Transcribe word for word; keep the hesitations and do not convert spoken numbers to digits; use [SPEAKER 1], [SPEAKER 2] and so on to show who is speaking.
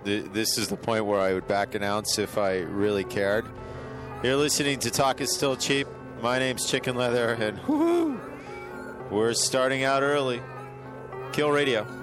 [SPEAKER 1] th- this is the point where I would back announce if I really cared. You're listening to Talk Is Still Cheap. My name's Chicken Leather, and woo-hoo, we're starting out early. Kill Radio.